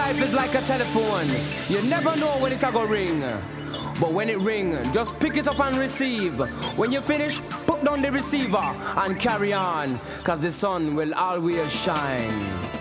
Life is like a telephone. You never know when it's a go ring. But when it ring, just pick it up and receive. When you finish, put down the receiver and carry on. Cause the sun will always shine.